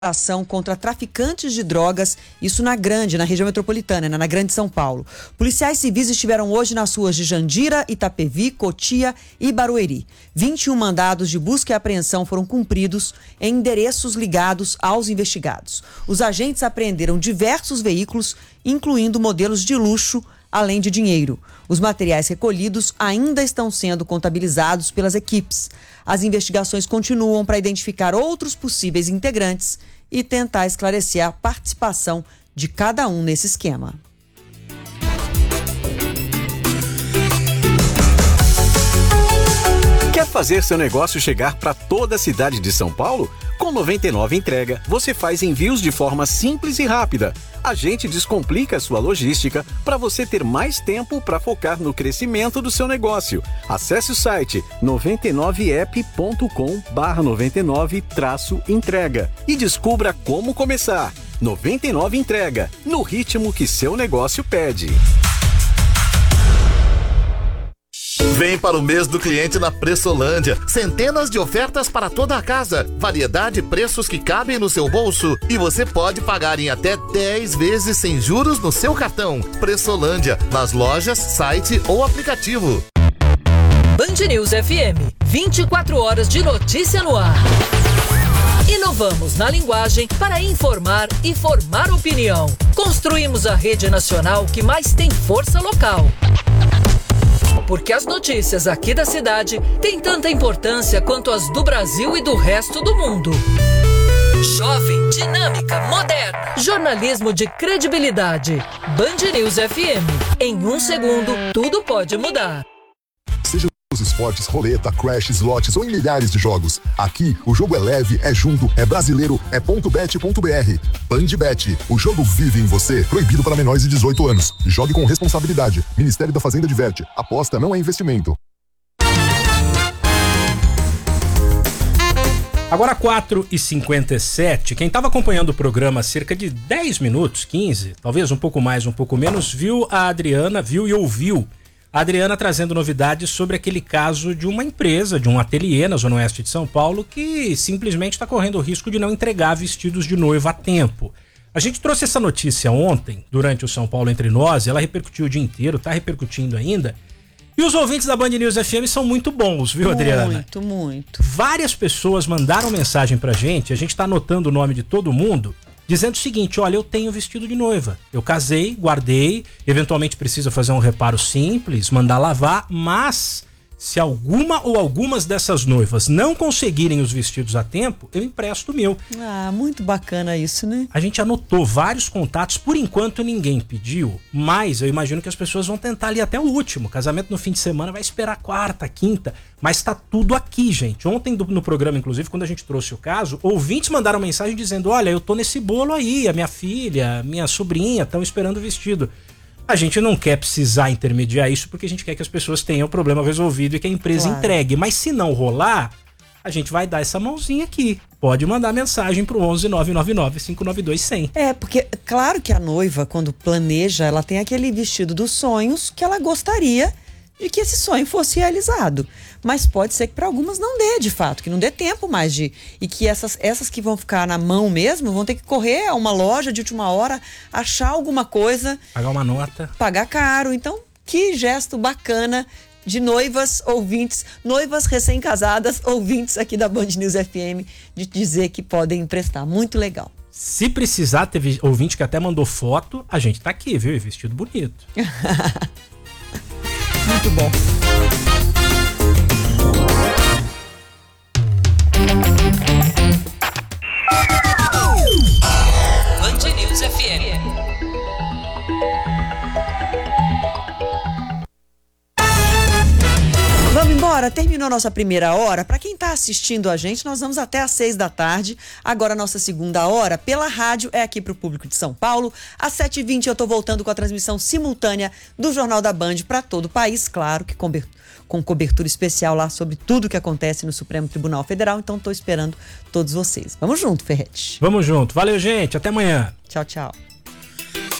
ação contra traficantes de drogas, isso na região metropolitana, na Grande São Paulo. Policiais civis estiveram hoje nas ruas de Jandira, Itapevi, Cotia e Barueri. 21 mandados de busca e apreensão foram cumpridos em endereços ligados aos investigados. Os agentes apreenderam diversos veículos, incluindo modelos de luxo, além de dinheiro. Os materiais recolhidos ainda estão sendo contabilizados pelas equipes. As investigações continuam para identificar outros possíveis integrantes e tentar esclarecer a participação de cada um nesse esquema. Quer fazer seu negócio chegar para toda a cidade de São Paulo? Com 99 Entrega, você faz envios de forma simples e rápida. A gente descomplica a sua logística para você ter mais tempo para focar no crescimento do seu negócio. Acesse o site 99app.com/99-entrega e descubra como começar. 99 Entrega, no ritmo que seu negócio pede. Vem para o mês do cliente na Pressolândia. Centenas de ofertas para toda a casa. Variedade e preços que cabem no seu bolso. E você pode pagar em até 10 vezes sem juros no seu cartão. Pressolândia, nas lojas, site ou aplicativo. Band News FM, 24 horas de notícia no ar. Inovamos na linguagem para informar e formar opinião. Construímos a rede nacional que mais tem força local. Porque as notícias aqui da cidade têm tanta importância quanto as do Brasil e do resto do mundo. Jovem, dinâmica, moderna. Jornalismo de credibilidade. Band News FM. Em 1 segundo, tudo pode mudar. Seja nos esportes, roleta, crash, slots ou em milhares de jogos. Aqui, o jogo é leve, é junto, é brasileiro, é .bet.br. Bandbet, o jogo vive em você. Proibido para menores de 18 anos. Jogue com responsabilidade. Ministério da Fazenda diverte. Aposta não é investimento. Agora 4h57, quem estava acompanhando o programa há cerca de 10 minutos, 15, talvez um pouco mais, um pouco menos, viu a Adriana, viu e ouviu a Adriana trazendo novidades sobre aquele caso de uma empresa, de um ateliê na Zona Oeste de São Paulo, que simplesmente está correndo o risco de não entregar vestidos de noiva a tempo. A gente trouxe essa notícia ontem, durante o São Paulo Entre Nós, ela repercutiu o dia inteiro, está repercutindo ainda. E os ouvintes da Band News FM são muito bons, viu, Adriana? Muito, muito. Várias pessoas mandaram mensagem pra gente, a gente tá anotando o nome de todo mundo, dizendo o seguinte: olha, eu tenho vestido de noiva. Eu casei, guardei, eventualmente precisa fazer um reparo simples, mandar lavar, mas se alguma ou algumas dessas noivas não conseguirem os vestidos a tempo, eu empresto o meu. Ah, muito bacana isso, né? A gente anotou vários contatos, por enquanto ninguém pediu, mas eu imagino que as pessoas vão tentar ali até o último. Casamento no fim de semana vai esperar quarta, quinta, mas tá tudo aqui, gente. Ontem no programa, inclusive, quando a gente trouxe o caso, ouvintes mandaram mensagem dizendo: olha, eu tô nesse bolo aí, a minha filha, minha sobrinha estão esperando o vestido. A gente não quer precisar intermediar isso porque a gente quer que as pessoas tenham o problema resolvido e que a empresa entregue. Mas se não rolar, a gente vai dar essa mãozinha aqui. Pode mandar mensagem pro 11 999 592 100. É, porque claro que a noiva, quando planeja, ela tem aquele vestido dos sonhos que ela gostaria de que esse sonho fosse realizado. Mas pode ser que para algumas não dê, de fato, que não dê tempo mais de... E que essas que vão ficar na mão mesmo, vão ter que correr a uma loja de última hora, achar alguma coisa... Pagar uma nota. Pagar caro. Então, que gesto bacana de noivas ouvintes, noivas recém-casadas, ouvintes aqui da Band News FM, de dizer que podem emprestar. Muito legal. Se precisar, teve ouvinte que até mandou foto, a gente tá aqui, viu? E vestido bonito. Muito bom. Band News FM. Vamos embora, terminou nossa primeira hora. Para quem está assistindo a gente, nós vamos até às 6 da tarde. Agora nossa segunda hora, pela rádio, é aqui para o público de São Paulo. Às 7h20 eu estou voltando com a transmissão simultânea do Jornal da Band para todo o país. Claro que com cobertura especial lá sobre tudo que acontece no Supremo Tribunal Federal. Então estou esperando todos vocês. Vamos junto, Ferretti. Vamos junto. Valeu, gente. Até amanhã. Tchau, tchau.